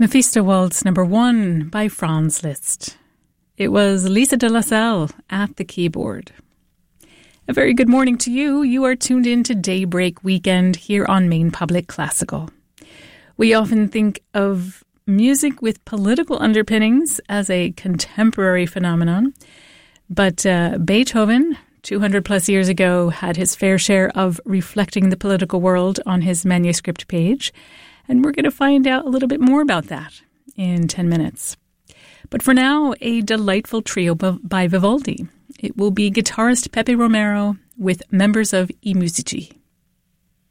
Mephisto Waltz number 1 by Franz Liszt. It was Lisa de la Salle at the keyboard. A very good morning to you. You are tuned in to Daybreak Weekend here on Maine Public Classical. We often think of music with political underpinnings as a contemporary phenomenon, but Beethoven, 200 plus years ago, had his fair share of reflecting the political world on his manuscript page. And we're going to find out a little bit more about that in 10 minutes. But for now, a delightful trio by Vivaldi. It will be guitarist Pepe Romero with members of I Musici.